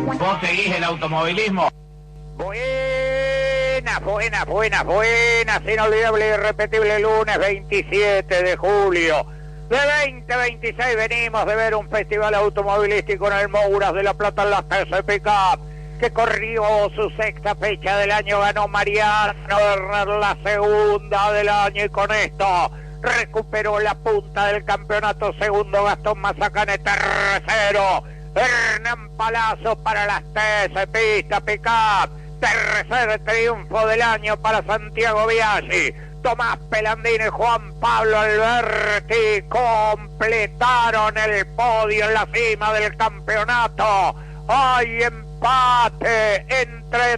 ¿Vos seguís el automovilismo? Buenas, inolvidable y irrepetible lunes 27 de julio de 2026. Venimos de ver un festival automovilístico en el Mouras de la Plata en las TC Pickup, que corrió su sexta fecha del año. Ganó Mariano Werner la segunda del año y con esto recuperó la punta del campeonato. Segundo, Gastón Mazacane. Tercero, Hernán Palazzo para las TC Pista Pickup. Tercer triunfo del año para Santiago Biaggi. Tomás Pelandino y Juan Pablo Alberti completaron el podio en la cima del campeonato. Hay empate entre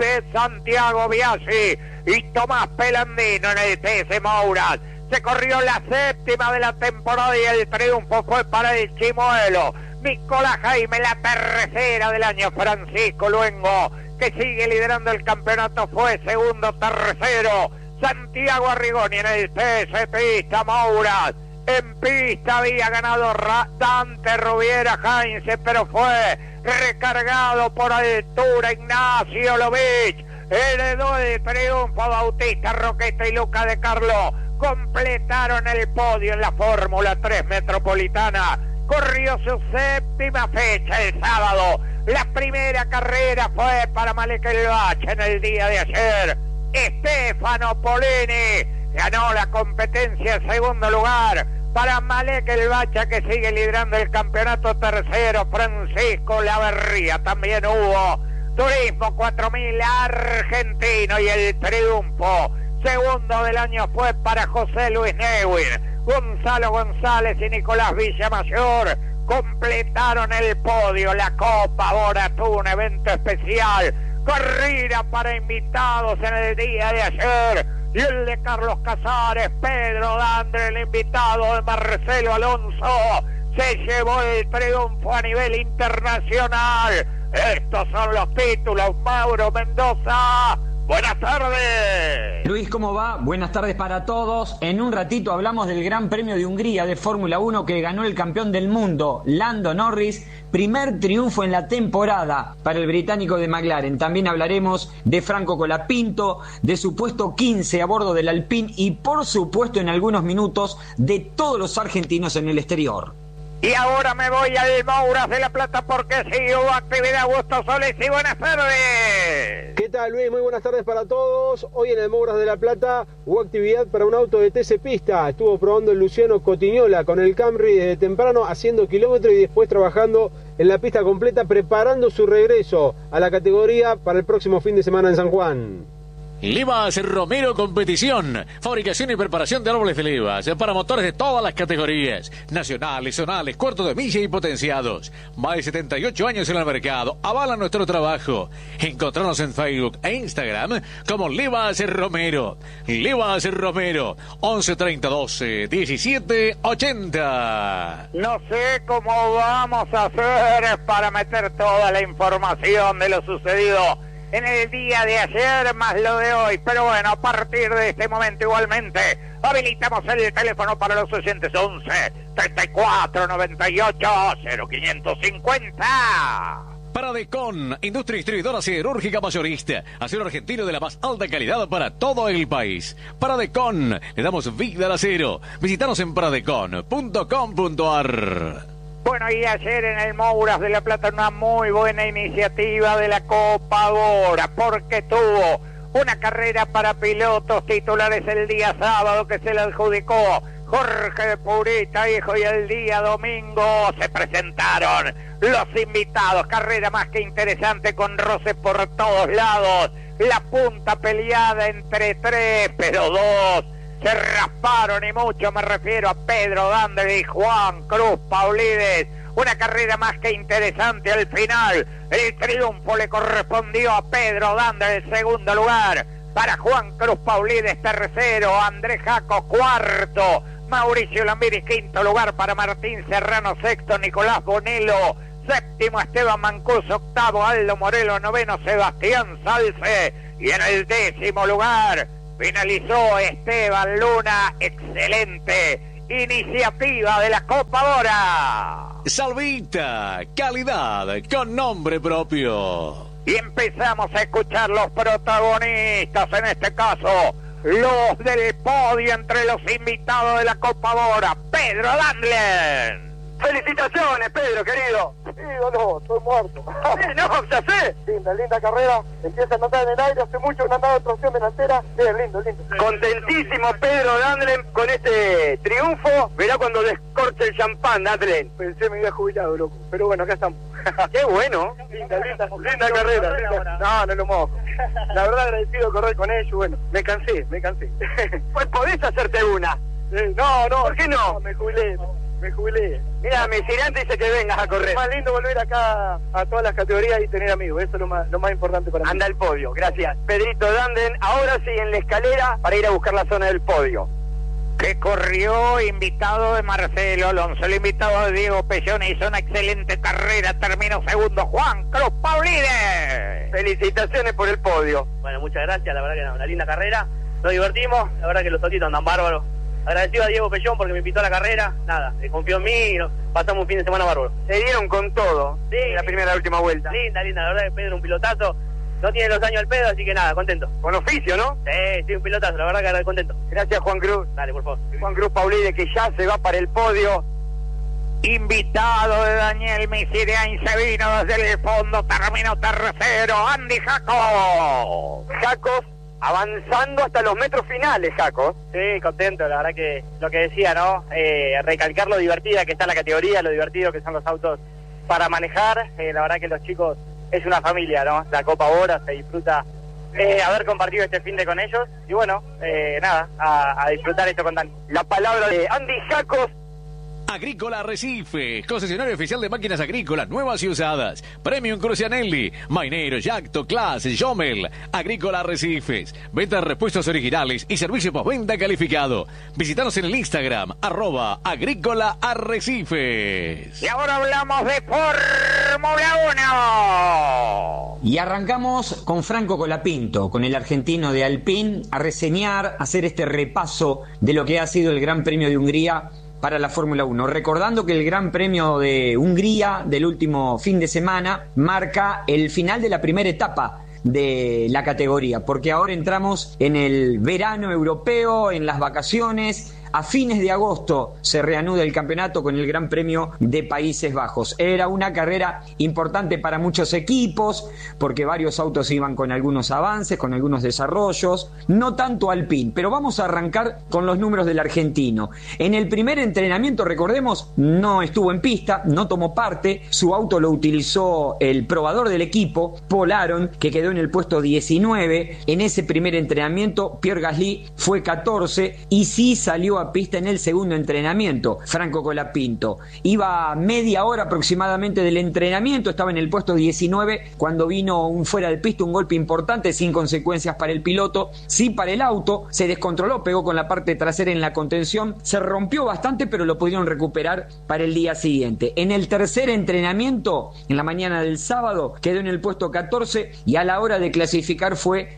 Santiago Biaggi y Tomás Pelandino en el TC Mouras. Se corrió la séptima de la temporada y el triunfo fue para el chimuelo Nicolás Jaime. La tercera del año, Francisco Luengo, que sigue liderando el campeonato, fue segundo. Tercero, Santiago Arrigoni en el TC Pista Mouras. En pista había ganado Dante Rubiera Heinze, pero fue recargado por altura Ignacio Lovich. Heredó el triunfo Bautista Roqueta y Luca de Carlo. Completaron el podio en la Fórmula 3 Metropolitana. Corrió su séptima fecha el sábado. La primera carrera fue para Malek Elbach en el día de ayer. Stefano Polini ganó la competencia en segundo lugar para Malek Elbach, que sigue liderando el campeonato. Tercero, Francisco Laverría. También hubo Turismo 4000 argentino y el triunfo segundo del año fue para José Luis Neuwirth. Gonzalo González y Nicolás Villamayor completaron el podio. La Copa ahora tuvo un evento especial, corrida para invitados en el día de ayer, y el de Carlos Casares. Pedro Dandre, el invitado de Marcelo Alonso, se llevó el triunfo a nivel internacional. Estos son los títulos. Mauro Mendoza, buenas tardes. Luis, ¿cómo va? Buenas tardes para todos. En un ratito hablamos del Gran Premio de Hungría de Fórmula 1 que ganó el campeón del mundo, Lando Norris. Primer triunfo en la temporada para el británico de McLaren. También hablaremos de Franco Colapinto, de su puesto 15 a bordo del Alpine y, por supuesto, en algunos minutos, de todos los argentinos en el exterior. Y ahora me voy al Mouras de la Plata porque sí hubo actividad. Augusto Solís, y buenas tardes. ¿Qué tal, Luis? Muy buenas tardes para todos. Hoy en el Mouras de la Plata hubo actividad para un auto de TC Pista. Estuvo probando el Luciano Cotignola con el Camry desde temprano, haciendo kilómetros y después trabajando en la pista completa, preparando su regreso a la categoría para el próximo fin de semana en San Juan. Levas Romero Competición, fabricación y preparación de árboles de levas para motores de todas las categorías, nacionales, zonales, cuarto de milla y potenciados. Más de 78 años en el mercado, avalan nuestro trabajo. Encontrarnos en Facebook e Instagram como Levas Romero. Levas Romero, 11 30 12 17 80. No sé cómo vamos a hacer para meter toda la información de lo sucedido en el día de ayer más lo de hoy, pero bueno, a partir de este momento igualmente habilitamos el teléfono para los oyentes. 11 34 98 0550. Paradecon, industria distribuidora siderúrgica mayorista, acero argentino de la más alta calidad para todo el país. Paradecon, le damos vida al acero. Visítanos en paradecon.com.ar. Bueno, y ayer en el Mouras de la Plata una muy buena iniciativa de la Copa Agora, porque tuvo una carrera para pilotos titulares el día sábado que se le adjudicó Jorge Purita, hijo, y el día domingo se presentaron los invitados. Carrera más que interesante, con roces por todos lados, la punta peleada entre tres, pero dos se rasparon y mucho. Me refiero a Pedro Dandre y Juan Cruz Paulides. Una carrera más que interesante al final. El triunfo le correspondió a Pedro Dandre, el segundo lugar para Juan Cruz Paulides, tercero, Andrés Jaco, cuarto, Mauricio Lambiris, quinto lugar para Martín Serrano, sexto, Nicolás Bonello, séptimo, Esteban Mancuso, octavo, Aldo Morelo, noveno, Sebastián Salce, y en el décimo lugar finalizó Esteban Luna. Excelente iniciativa de la Copa Bora. Salvita, calidad con nombre propio. Y empezamos a escuchar los protagonistas, en este caso, los del podio entre los invitados de la Copa Bora. Pedro Dandlen. ¡Felicitaciones, Pedro, querido! No, estoy muerto. No, ya sé. Linda carrera. Empieza a andar en el aire, hace mucho no andaba en tracción delantera. Bien, lindo. Contentísimo Pedro Dandlen con este triunfo. Verá cuando descorche el champán, Dandlen. Pensé me había jubilado, loco. Pero bueno, acá estamos. ¡Qué bueno! Linda carrera. No lo mojo. La verdad, agradecido de correr con ellos. Bueno, me cansé. Pues podés hacerte una. No. ¿Por qué no? Me jubilé. Mira, mi girante dice que vengas a correr. Es más lindo volver acá a todas las categorías y tener amigos. Eso es lo más importante para mí. Anda al podio, gracias. Pedrito Dandlen, ahora sí en la escalera para ir a buscar la zona del podio. Que corrió, invitado de Marcelo Alonso, el invitado de Diego Pellón, hizo una excelente carrera, terminó segundo Juan Cruz Paulide. Felicitaciones por el podio. Bueno, muchas gracias, la verdad que una linda carrera, nos divertimos, la verdad que los autitos andan bárbaros. Agradecido a Diego Pellón porque me invitó a la carrera, confió en mí y pasamos un fin de semana bárbaro. Se dieron con todo, sí, la primera y la última vuelta. Linda, la verdad que Pedro es un pilotazo, no tiene los años al pedo, así que contento. Con oficio, ¿no? Sí, un pilotazo, la verdad que contento. Gracias, Juan Cruz. Dale, por favor. Juan Cruz Paulide, que ya se va para el podio. Invitado de Daniel Misiriain, se vino desde el fondo, terminó tercero, Andy Jacos. Avanzando hasta los metros finales, Jaco. Sí, contento, la verdad que lo que decía, ¿no? Recalcar lo divertida que está la categoría, lo divertido que son los autos para manejar. La verdad que los chicos es una familia, ¿no? La Copa Bora se disfruta haber compartido este fin de con ellos. Y bueno, a disfrutar esto con Dani. La palabra de Andy Jacos. Agrícola Arrecife, concesionario oficial de máquinas agrícolas nuevas y usadas. Premium Crucianelli, Mainero, Yacto, Class, Jomel. Agrícola Arrecifes, venta de repuestos originales y servicio postventa calificado. Visítanos en el Instagram, @Agrícola Arrecifes. Y ahora hablamos de Fórmula 1. Y arrancamos con Franco Colapinto, con el argentino de Alpine, a reseñar, a hacer este repaso de lo que ha sido el Gran Premio de Hungría para la Fórmula 1, recordando que el Gran Premio de Hungría del último fin de semana marca el final de la primera etapa de la categoría, porque ahora entramos en el verano europeo, en las vacaciones. A fines de agosto se reanuda el campeonato con el Gran Premio de Países Bajos. Era una carrera importante para muchos equipos, porque varios autos iban con algunos avances, con algunos desarrollos, no tanto Alpine, pero vamos a arrancar con los números del argentino. En el primer entrenamiento, recordemos, no estuvo en pista, no tomó parte, su auto lo utilizó el probador del equipo, Paul Aron, que quedó en el puesto 19. En ese primer entrenamiento, Pierre Gasly fue 14 y sí salió a pista en el segundo entrenamiento. Franco Colapinto iba a media hora aproximadamente del entrenamiento, estaba en el puesto 19 cuando vino un fuera de pista, un golpe importante sin consecuencias para el piloto, sí para el auto, se descontroló, pegó con la parte trasera en la contención, se rompió bastante, pero lo pudieron recuperar para el día siguiente. En el tercer entrenamiento, en la mañana del sábado, quedó en el puesto 14 y a la hora de clasificar fue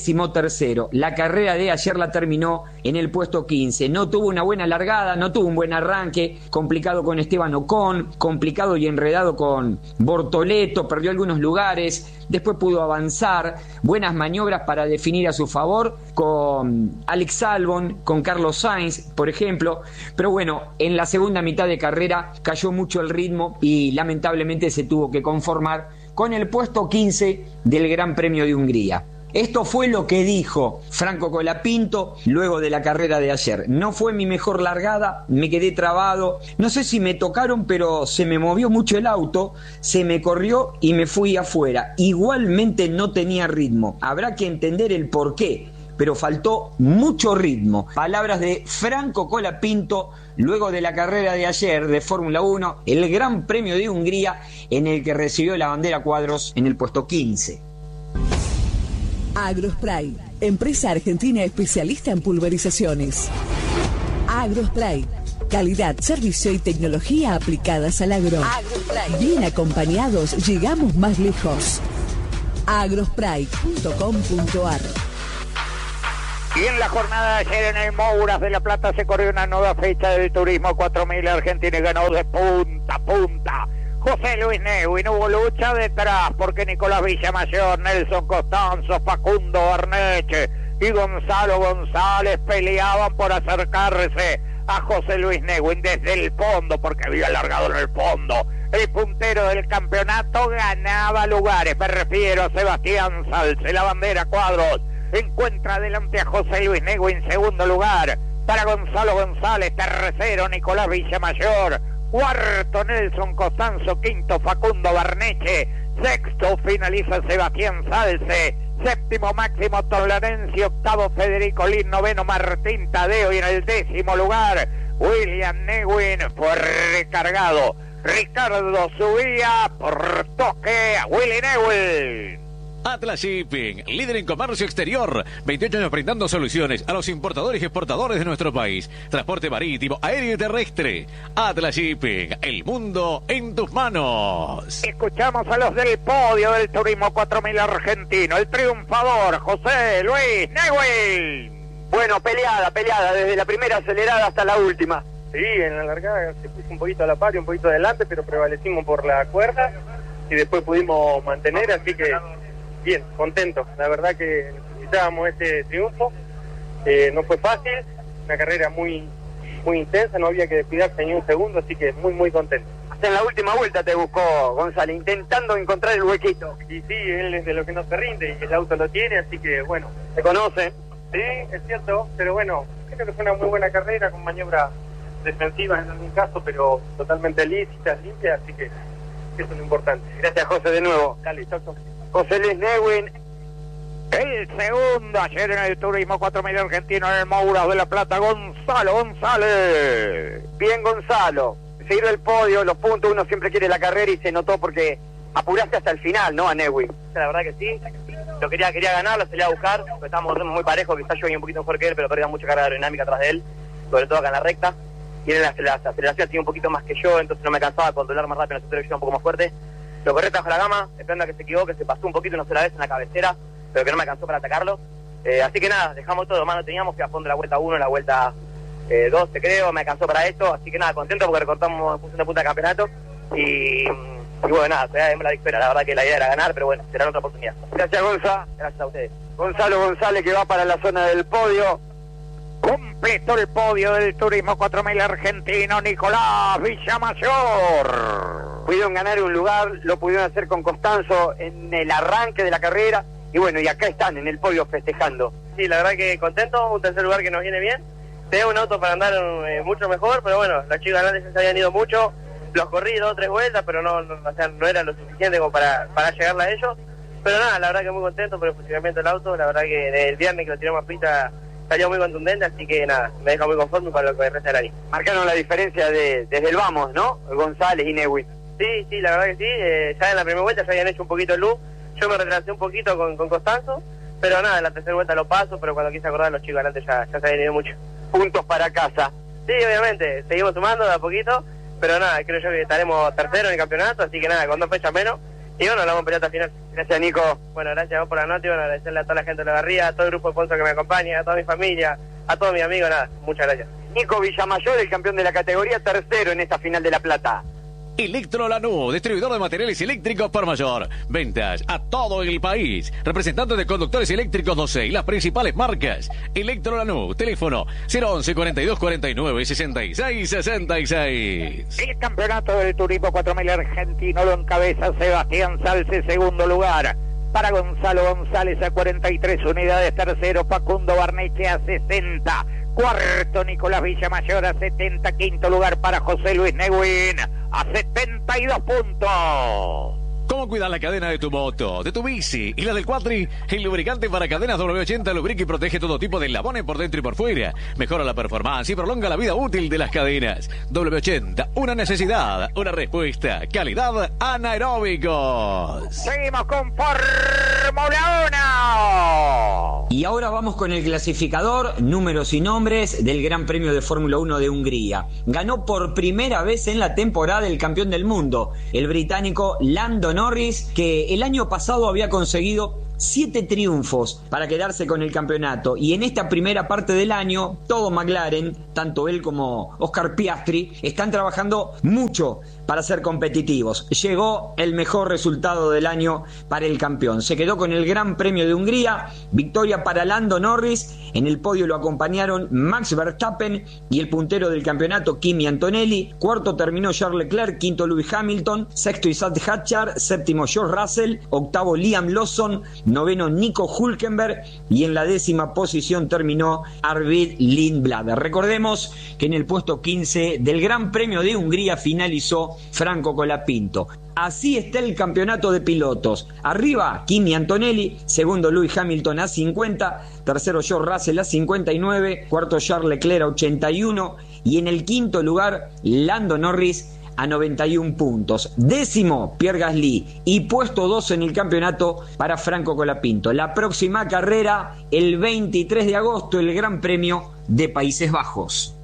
13º. La carrera de ayer la terminó en el puesto 15. No tuvo una buena largada, no tuvo un buen arranque, complicado con Esteban Ocon, complicado y enredado con Bortoleto, perdió algunos lugares, después pudo avanzar, buenas maniobras para definir a su favor con Alex Albon, con Carlos Sainz, por ejemplo, pero bueno, en la segunda mitad de carrera cayó mucho el ritmo y lamentablemente se tuvo que conformar con el puesto 15 del Gran Premio de Hungría. Esto fue lo que dijo Franco Colapinto luego de la carrera de ayer. No fue mi mejor largada, me quedé trabado, no sé si me tocaron, pero se me movió mucho el auto, se me corrió y me fui afuera. Igualmente no tenía ritmo, habrá que entender el porqué, pero faltó mucho ritmo. Palabras de Franco Colapinto luego de la carrera de ayer de Fórmula 1, el Gran Premio de Hungría, en el que recibió la bandera cuadros en el puesto 15. Agrospray, empresa argentina especialista en pulverizaciones. Agrospray, calidad, servicio y tecnología aplicadas al agro. Agrospray. Bien acompañados, llegamos más lejos. Agrospray.com.ar. Y en la jornada de ayer en el Mouras de La Plata se corrió una nueva fecha del Turismo 4000 Argentina y ganó de punta a punta José Luis Newin. Hubo lucha detrás porque Nicolás Villamayor, Nelson Costanzo, Facundo Barneche y Gonzalo González peleaban por acercarse a José Luis Newin desde el fondo, porque había largado en el fondo. El puntero del campeonato ganaba lugares, me refiero a Sebastián Salce. La bandera Cuadros encuentra adelante a José Luis Newin, segundo lugar para Gonzalo González, tercero Nicolás Villamayor, cuarto Nelson Costanzo, quinto Facundo Barneche, sexto finaliza Sebastián Salce, séptimo Máximo Torlarencio, octavo Federico Lin, noveno Martín Tadeo y en el décimo lugar William Newin fue recargado. Ricardo subía por toque a Willy Newin. Atlas Shipping, líder en comercio exterior, 28 años brindando soluciones a los importadores y exportadores de nuestro país. Transporte marítimo, aéreo y terrestre. Atlas Shipping, el mundo en tus manos. Escuchamos a los del podio del Turismo 4000 argentino. El triunfador, José Luis Newin. Bueno, peleada, desde la primera acelerada hasta la última. Sí, en la largada se puso un poquito a la par y un poquito adelante, pero prevalecimos por la cuerda y después pudimos mantener, así que bien, contento. La verdad que necesitábamos este triunfo. No fue fácil, una carrera muy intensa, no había que descuidarse ni un segundo, así que muy contento. Hasta en la última vuelta te buscó González, intentando encontrar el huequito. Y sí, él es de lo que no se rinde y el auto lo tiene, así que bueno. ¿Se conoce? Sí, es cierto, pero bueno, creo que fue una muy buena carrera con maniobras defensivas en algún caso, pero totalmente lícitas, limpias, así que eso es lo importante. Gracias, José, de nuevo. Dale, chau. José Luis Newin. El segundo ayer en el Turismo 4000 argentino en el Mouras de La Plata, Gonzalo González. Bien, Gonzalo. Seguir el podio, los puntos, uno siempre quiere la carrera y se notó porque apuraste hasta el final, ¿no? A Newin. La verdad que sí. Lo quería ganar, lo salí a buscar, porque estábamos muy parejos, quizás yo venía un poquito mejor que él, pero perdía mucha carga aerodinámica atrás de él, sobre todo acá en la recta. Y él en la aceleración tenía un poquito más que yo, entonces no me cansaba de controlar más rápido, la aceleración un poco más fuerte. Lo corrí bajo la gama, esperando a que se equivoque, se pasó un poquito una sola vez en la cabecera, pero que no me alcanzó para atacarlo. Así que nada, dejamos todo, más no teníamos, fui a fondo la vuelta 1, la vuelta 12 creo, me alcanzó para esto, así que nada, contento porque recortamos en función de punta de campeonato y bueno, nada, todavía vemos la victoria, la verdad que la idea era ganar, pero bueno, será otra oportunidad. Gracias, Gonza. Gracias a ustedes. Gonzalo González, que va para la zona del podio. Completó el podio del Turismo 4000 argentino, Nicolás Villamayor. Pudieron ganar un lugar, lo pudieron hacer con Costanzo en el arranque de la carrera, y bueno, y acá están en el podio festejando. Sí, la verdad que contento, un tercer lugar que nos viene bien. Tenía un auto para andar mucho mejor, pero bueno, los chicos grandes ya se habían ido mucho, los corrí 2 o 3 vueltas, pero no era lo suficiente como para llegarle a ellos. Pero nada, la verdad que muy contento por el funcionamiento del auto, la verdad que el viernes que lo tiramos a pista salió muy contundente, así que nada, me deja muy conforme para lo que resta del año. Marcaron la diferencia desde el vamos, ¿no? González y Newin. Sí, la verdad que sí, ya en la primera vuelta ya habían hecho un poquito de luz, yo me retrasé un poquito con Costanzo, pero nada, en la tercera vuelta lo paso, pero cuando quise acordar los chicos adelante ya se habían ido mucho. Puntos para casa. Sí, obviamente, seguimos sumando de a poquito, pero nada, creo yo que estaremos tercero en el campeonato, así que nada, con 2 fechas menos, y bueno, la vamos a pelear hasta el final. Gracias, Nico. Bueno, gracias a vos por la nota y bueno, agradecerle a toda la gente de la Garría, a todo el grupo de sponsors que me acompaña, a toda mi familia, a todos mis amigos, nada, muchas gracias. Nico Villamayor, el campeón de la categoría, tercero en esta final de La Plata. Electro Lanús, distribuidor de materiales eléctricos por mayor. Ventas a todo el país. Representante de conductores eléctricos 12 y las principales marcas. Electro Lanús, teléfono 011 42 49 66 66. El campeonato del Turismo 4000 argentino lo encabeza Sebastián Salce, segundo lugar. Para Gonzalo González a 43 unidades, tercero Facundo Barneche a 60. Cuarto Nicolás Villamayor a 70, quinto lugar para José Luis Newin a 72 puntos. ¿Cómo cuidar la cadena de tu moto, de tu bici y la del cuatri? El lubricante para cadenas W80 lubrica y protege todo tipo de eslabones por dentro y por fuera. Mejora la performance y prolonga la vida útil de las cadenas. W80, una necesidad, una respuesta. Calidad anaeróbicos. Seguimos con Fórmula 1. Y ahora vamos con el clasificador, números y nombres del Gran Premio de Fórmula 1 de Hungría. Ganó por primera vez en la temporada el campeón del mundo, el británico Lando Norris, que el año pasado había conseguido 7 triunfos para quedarse con el campeonato, y en esta primera parte del año todo McLaren, tanto él como Oscar Piastri, están trabajando mucho para ser competitivos. Llegó el mejor resultado del año para el campeón, se quedó con el Gran Premio de Hungría, victoria para Lando Norris, en el podio lo acompañaron Max Verstappen y el puntero del campeonato Kimi Antonelli, cuarto terminó Charles Leclerc, quinto Lewis Hamilton, sexto Isaac Hadjar, séptimo George Russell, octavo Liam Lawson, noveno Nico Hülkenberg y en la 10ª posición terminó Arvid Lindblad. Recordemos que en el puesto 15 del Gran Premio de Hungría finalizó Franco Colapinto. Así está el campeonato de pilotos. Arriba Kimi Antonelli, segundo Lewis Hamilton a 50, tercero George Russell a 59, cuarto Charles Leclerc a 81 y en el quinto lugar Lando Norris a 91 puntos. Décimo Pierre Gasly y puesto 12 en el campeonato para Franco Colapinto. La próxima carrera el 23 de agosto, el Gran Premio de Países Bajos.